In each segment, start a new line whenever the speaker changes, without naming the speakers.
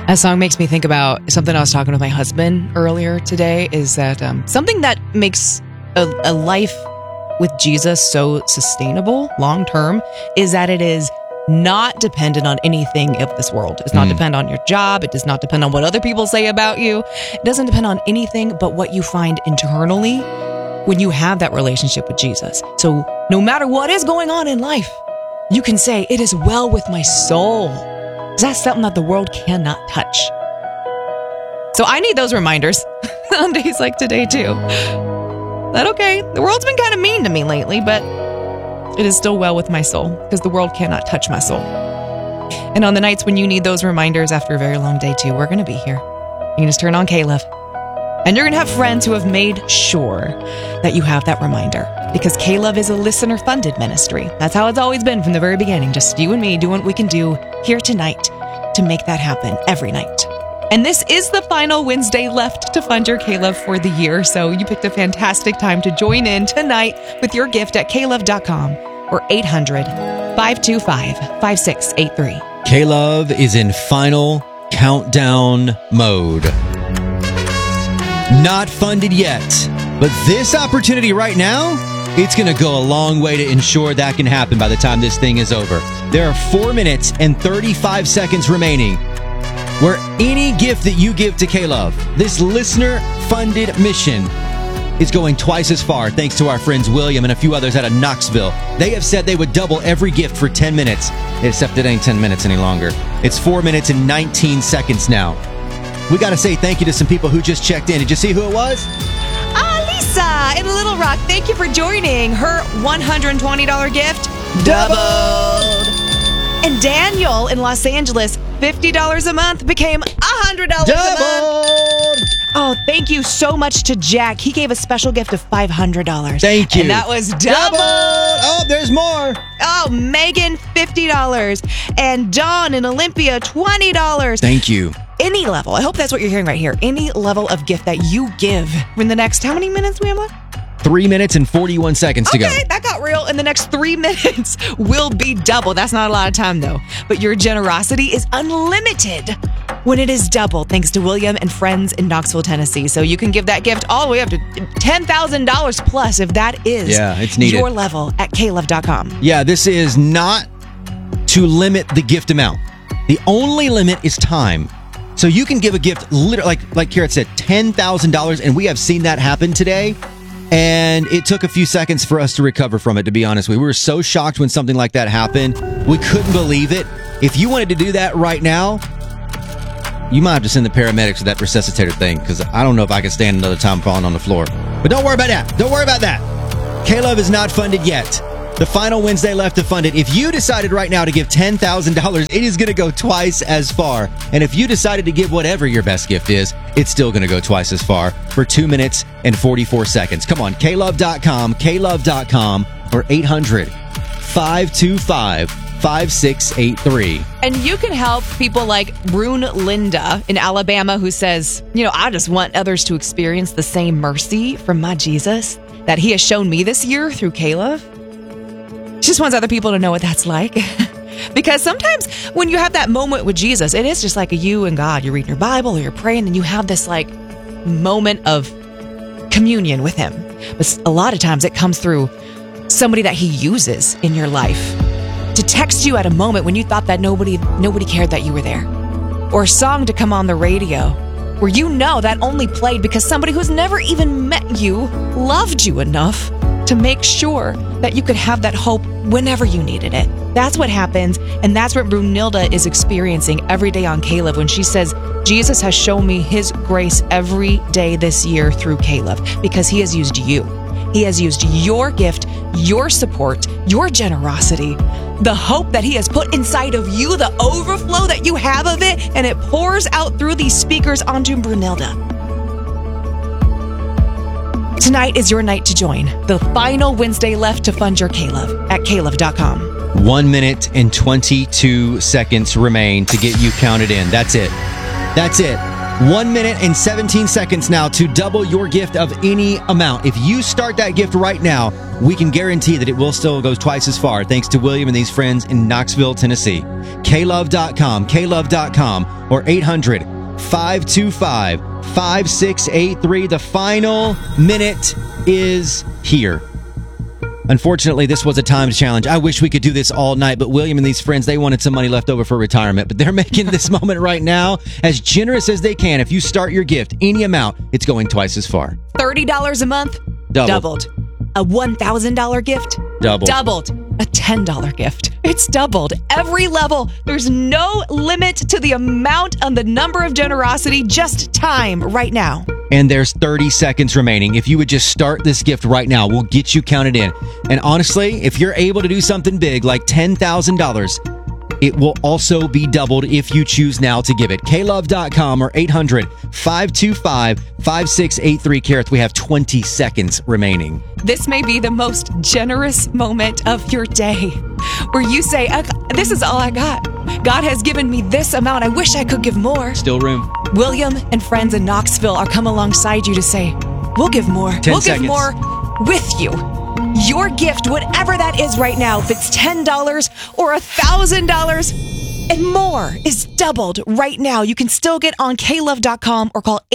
That song makes me think about something I was talking with my husband earlier today, is that something that makes a life with Jesus so sustainable long-term is that it is not dependent on anything of this world. It does not depend on your job. It does not depend on what other people say about you. It doesn't depend on anything but what you find internally when you have that relationship with Jesus. So no matter what is going on in life, you can say, it is well with my soul. That's something that the world cannot touch. So I need those reminders on days like today too. That okay, the world's been kind of mean to me lately, but it is still well with my soul because the world cannot touch my soul. And on the nights when you need those reminders after a very long day too, we're going to be here. You can just turn on K-Love. And you're going to have friends who have made sure that you have that reminder, because K-Love is a listener-funded ministry. That's how it's always been from the very beginning. Just you and me doing what we can do here tonight to make that happen every night. And this is the final Wednesday left to fund your K-Love for the year. So you picked a fantastic time to join in tonight with your gift at klove.com or 800-525-5683.
K-Love is in final countdown mode. Not funded yet, but this opportunity right now, it's going to go a long way to ensure that can happen by the time this thing is over. There are 4 minutes and 35 seconds remaining where any gift that you give to K-Love, this listener-funded mission, is going twice as far thanks to our friends William and a few others out of Knoxville. They have said they would double every gift for 10 minutes, except it ain't 10 minutes any longer. It's 4 minutes and 19 seconds now. We got to say thank you to some people who just checked in. Did you see who it was?
Lisa in Little Rock, thank you for joining. Her $120 gift doubled. And Daniel in Los Angeles, $50 a month became $100 a month. Oh, thank you so much to Jack. He gave a special gift of $500.
Thank you.
And that was doubled.
Oh, there's more.
Oh, Megan, $50. And Dawn in Olympia, $20.
Thank you.
Any level, I hope that's what you're hearing right here. Any level of gift that you give in the next, how many minutes we have left?
3 minutes and 41 seconds to go.
Okay, that got real. In the next 3 minutes will be double. That's not a lot of time, though. But your generosity is unlimited when it is double, thanks to William and friends in Knoxville, Tennessee. So you can give that gift all the way up to $10,000 plus if that is
it's needed.
Your level at klove.com.
Yeah, this is not to limit the gift amount. The only limit is time. So you can give a gift, literally, like Kara said, $10,000, and we have seen that happen today. And it took a few seconds for us to recover from it, to be honest with you. We were so shocked when something like that happened. We couldn't believe it. If you wanted to do that right now, you might have to send the paramedics to that resuscitator thing, because I don't know if I can stand another time falling on the floor. But don't worry about that. Don't worry about that. K-Love is not funded yet. The final Wednesday left to fund it. If you decided right now to give $10,000, it is going to go twice as far. And if you decided to give whatever your best gift is, it's still going to go twice as far for 2 minutes and 44 seconds. Come on, klove.com, klove.com, or 800-525-5683.
And you can help people like Brune Linda in Alabama, who says, I just want others to experience the same mercy from my Jesus that he has shown me this year through K-Love. She just wants other people to know what that's like. Because sometimes when you have that moment with Jesus, it is just like you and God. You're reading your Bible or you're praying and you have this moment of communion with him. But a lot of times it comes through somebody that he uses in your life to text you at a moment when you thought that nobody cared that you were there. Or a song to come on the radio where that only played because somebody who's never even met you loved you enough to make sure that you could have that hope whenever you needed it. That's what happens, and that's what Brunilda is experiencing every day on K-Love when she says, Jesus has shown me his grace every day this year through K-Love, because he has used you. He has used your gift, your support, your generosity, the hope that he has put inside of you, the overflow that you have of it, and it pours out through these speakers onto Brunilda. Tonight is your night to join. The final Wednesday left to fund your K-Love at klove.com.
1 minute and 22 seconds remain to get you counted in. That's it. That's it. 1 minute and 17 seconds now to double your gift of any amount. If you start that gift right now, we can guarantee that it will still go twice as far, thanks to William and these friends in Knoxville, Tennessee. klove.com, klove.com, or 800-525-5683. The final minute is here. Unfortunately, this was a timed challenge. I wish we could do this all night, but William and these friends, they wanted some money left over for retirement, but they're making this moment right now as generous as they can. If you start your gift, any amount, it's going twice as far.
$30 a month? Doubled. A $1,000 gift? Doubled. A $10 gift. It's doubled. Every level. There's no limit to the amount on the number of generosity, just time right now.
And there's 30 seconds remaining. If you would just start this gift right now, we'll get you counted in. And honestly, if you're able to do something big like $10,000, it will also be doubled if you choose now to give it. klove.com or 800-525-5683. Kareth, we have 20 seconds remaining.
This may be the most generous moment of your day where you say, this is all I got. God has given me this amount. I wish I could give more.
Still room.
William and friends in Knoxville are coming alongside you to say, we'll give more.
10
we'll
seconds.
Give more with you. Your gift, whatever that is right now, if it's $10 or $1,000 and more, is doubled right now. You can still get on klove.com or call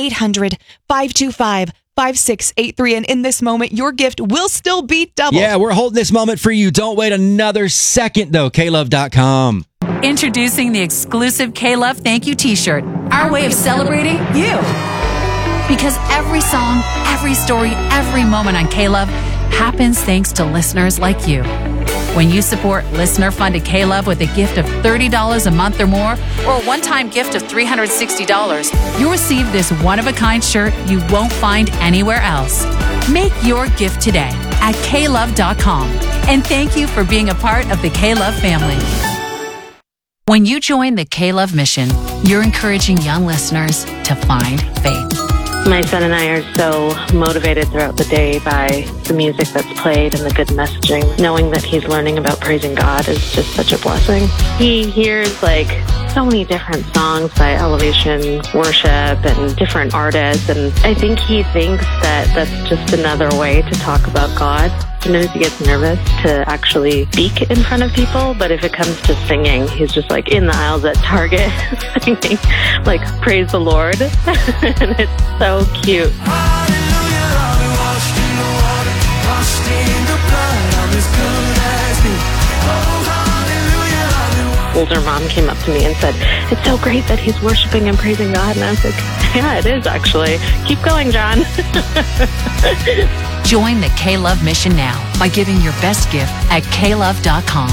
800-525-5683. And in this moment, your gift will still be doubled.
Yeah, we're holding this moment for you. Don't wait another second, though. klove.com.
Introducing the exclusive K-Love Thank You t-shirt. Our way of celebrating you. Because every song, every story, every moment on K-Love happens thanks to listeners like you. When you support listener-funded K-Love with a gift of $30 a month or more, or a one-time gift of $360, you'll receive this one-of-a-kind shirt you won't find anywhere else. Make your gift today at klove.com. And thank you for being a part of the K-Love family. When you join the K-Love mission, you're encouraging young listeners to find faith.
My son and I are so motivated throughout the day by the music that's played and the good messaging. Knowing that he's learning about praising God is just such a blessing. He hears so many different songs by Elevation Worship and different artists, and I think he thinks that that's just another way to talk about God. Sometimes he gets nervous to actually speak in front of people, but if it comes to singing, he's just in the aisles at Target singing, praise the Lord. And it's so cute. Older mom came up to me and said, it's so great that he's worshiping and praising God. And I was like, yeah, it is actually. Keep going, John.
Join the K-Love mission now by giving your best gift at klove.com.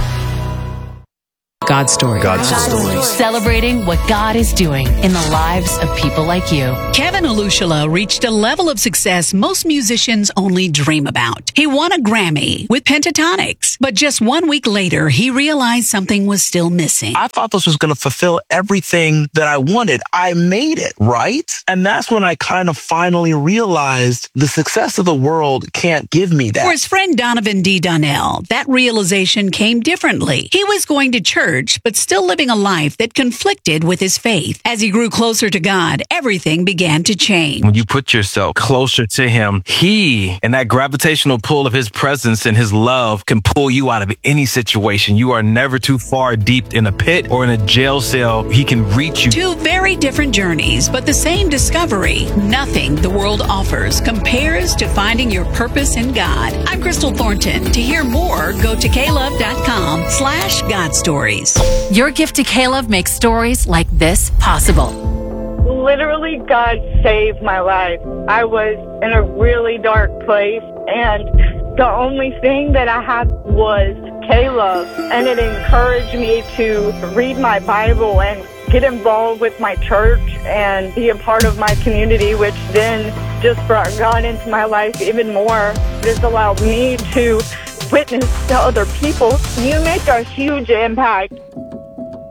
God's story.
God's story.
Celebrating what God is doing in the lives of people like you.
Kevin Alushala reached a level of success most musicians only dream about. He won a Grammy with Pentatonix, but just 1 week later, he realized something was still missing.
I thought this was going to fulfill everything that I wanted. I made it, right? And that's when I kind of finally realized the success of the world can't give me that.
For his friend Donovan D. Donnell, that realization came differently. He was going to church, but still living a life that conflicted with his faith. As he grew closer to God, everything began to change.
When you put yourself closer to him, he and that gravitational pull of his presence and his love can pull you out of any situation. You are never too far deep in a pit or in a jail cell. He can reach you.
Two very different journeys, but the same discovery. Nothing the world offers compares to finding your purpose in God. I'm Crystal Thornton. To hear more, go to klove.com/GodStories.
Your gift to K-Love makes stories like this possible.
Literally, God saved my life. I was in a really dark place, and the only thing that I had was K-Love, and it encouraged me to read my Bible and get involved with my church and be a part of my community, which then just brought God into my life even more. This allowed me to witness to other people. You make a huge impact.